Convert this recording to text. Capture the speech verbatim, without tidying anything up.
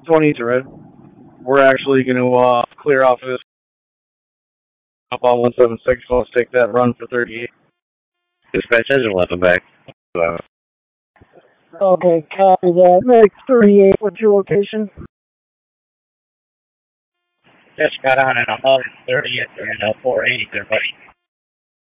twenty to red. We're actually going to uh, clear off this up on one seven six. Let's take that run for thirty-eight. Dispatch engine eleven back. Uh, Okay, copy that. Medic thirty-eight, what's your location? just got on at one thirtieth and uh, four eighty there, buddy.